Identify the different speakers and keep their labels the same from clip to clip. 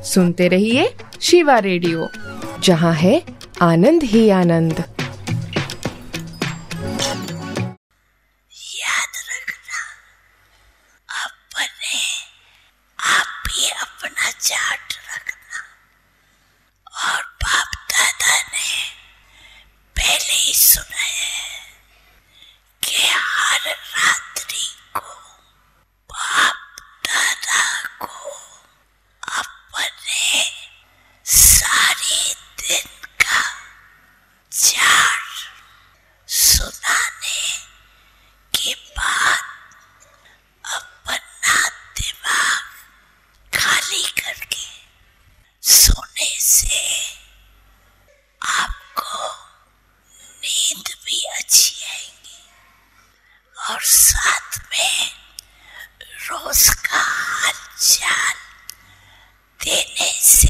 Speaker 1: सुनते रहिए शिवा रेडियो, जहाँ है आनंद ही आनंद।
Speaker 2: याद रखना, अपने आप ही अपना चार्ट रखना। और बाप दादा ने पहले ही सुना है कि हर रात्रि को बाप दादा को अपने सारे दिन का चार्ट सुनाने के बाद अपना दिमाग खाली करके सोने से आपको नींद भी अच्छी आएगी और साथ में रोज का हालचाल देने से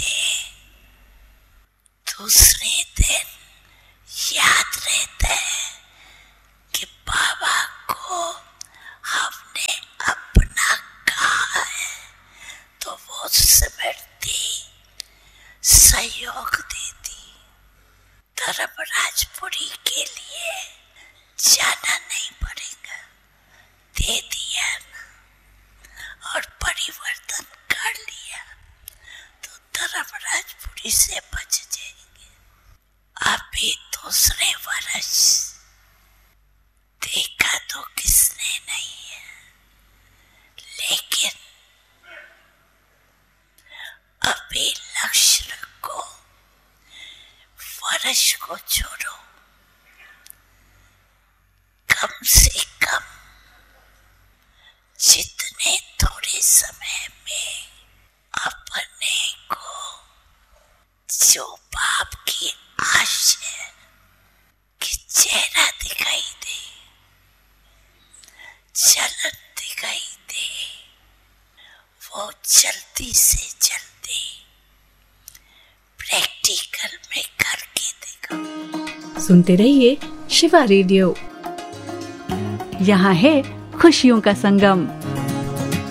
Speaker 2: दूसरे दिन याद रहता है कि बाबा को हमने अपना कहा है, तो वो स्मृति सहयोग देती। धर्मराजपुरी के लिए जाना नहीं पड़ेगा, दे दिया ना और परिवर्तन कर लिया तो धर्मराजपुरी से बच जाएंगे। अभी दूसरे वर्ष देखा तो किसने नहीं है, लेकिन अभी लक्ष्य रखो, वर्ष को छोड़ो, कम से कम जितने थोड़े समय में अपने को जो बाप की आश है कि चेहरा दिखाई दे, चलन दिखाई दे, वो जल्दी से जल्दी प्रैक्टिकल में करके देखो।
Speaker 3: सुनते रहिए शिवा रेडियो, यहाँ है खुशियों का संगम।